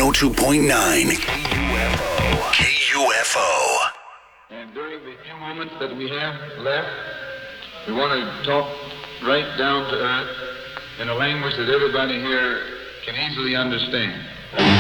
102.9 KUFO. And during the few moments that we have left, we want to talk right down to earth in a language that everybody here can easily understand.